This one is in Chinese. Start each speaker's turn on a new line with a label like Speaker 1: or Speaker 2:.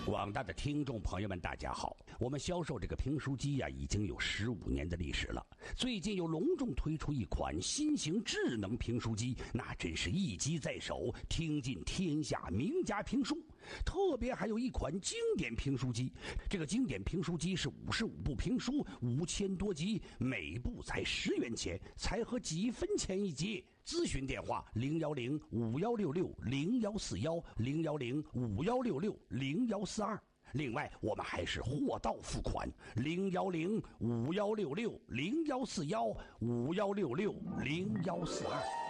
Speaker 1: 广大的听众朋友们大家好，我们销售这个评书机已经有15年的历史了。最近又隆重推出一款新型智能评书机，那真是一机在手，听尽天下名家评书。特别还有一款经典评书机，这个经典评书机是55部评书，5000多集，每部才10元钱，才合几分钱一集。咨询电话01051660141，01051660142。另外我们还是货到付款，01051660141，51660142。